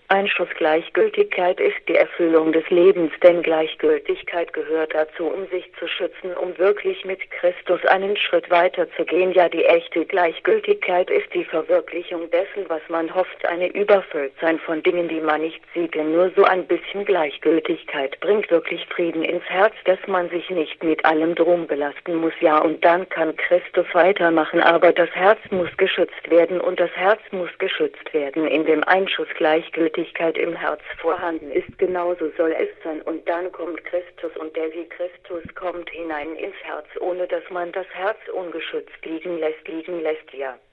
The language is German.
Einschussgleichgültigkeit ist die Erfüllung des Lebens, denn Gleichgültigkeit gehört dazu, um sich zu schützen, um wirklich mit Christus einen Schritt weiter zu gehen. Ja, die echte Gleichgültigkeit ist die Verwirklichung dessen, was man hofft, eine Überfülltsein von Dingen, die man nicht sieht. Denn nur so ein bisschen Gleichgültigkeit bringt wirklich Frieden ins Herz, dass man sich nicht mit allem drum belasten muss. Ja, und dann kann Christus weitermachen, aber das Herz muss geschützt werden und das Herz muss geschützt werden, indem Einschuss Gleichgültigkeit im Herz vorhanden ist. Genauso soll es sein. Und dann kommt Christus und der wie Christus kommt hinein ins Herz, ohne dass man das Herz ungeschützt liegen lässt, ja.